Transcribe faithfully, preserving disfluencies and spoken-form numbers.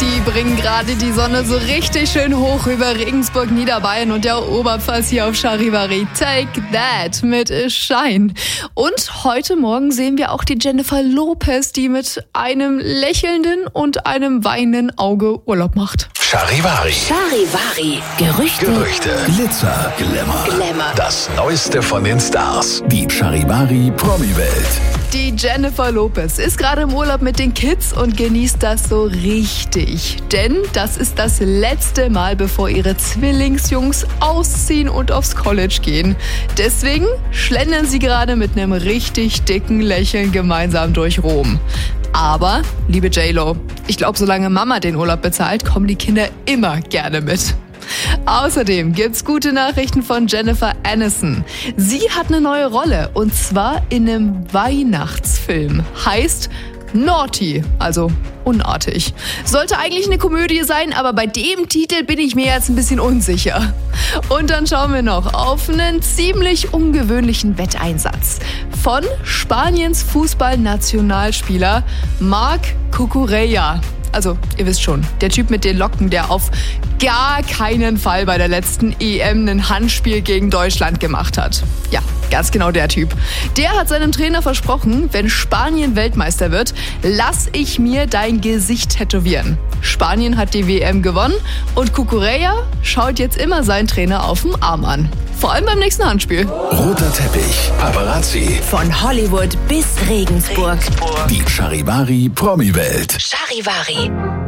Sie bringen gerade die Sonne so richtig schön hoch über Regensburg, Niederbayern und der Oberpfalz hier auf Charivari. Take that mit Shine. Und heute Morgen sehen wir auch die Jennifer Lopez, die mit einem lächelnden und einem weinenden Auge Urlaub macht. Charivari. Charivari. Gerüchte. Gerüchte. Glitzer, Glamour. Glamour. Das Neueste von den Stars. Die Charivari Promi-Welt. Die Jennifer Lopez ist gerade im Urlaub mit den Kids und genießt das so richtig. Denn das ist das letzte Mal, bevor ihre Zwillingsjungs ausziehen und aufs College gehen. Deswegen schlendern sie gerade mit einem richtig dicken Lächeln gemeinsam durch Rom. Aber, liebe J-Lo, ich glaube, solange Mama den Urlaub bezahlt, kommen die Kinder immer gerne mit. Außerdem gibt's gute Nachrichten von Jennifer Aniston. Sie hat eine neue Rolle und zwar in einem Weihnachtsfilm. Heißt Naughty, also unartig. Sollte eigentlich eine Komödie sein, aber bei dem Titel bin ich mir jetzt ein bisschen unsicher. Und dann schauen wir noch auf einen ziemlich ungewöhnlichen Wetteinsatz von Spaniens Fußballnationalspieler Marc Cucurella. Also, ihr wisst schon, der Typ mit den Locken, der auf gar keinen Fall bei der letzten E M ein Handspiel gegen Deutschland gemacht hat. Ja, ganz genau der Typ. Der hat seinem Trainer versprochen, wenn Spanien Weltmeister wird, lass ich mir dein Gesicht tätowieren. Spanien hat die W M gewonnen und Cucurella schaut jetzt immer seinen Trainer auf dem Arm an. Vor allem beim nächsten Handspiel. Roter Teppich. Paparazzi. Von Hollywood bis Regensburg. Die Charivari Promi-Welt. Charivari.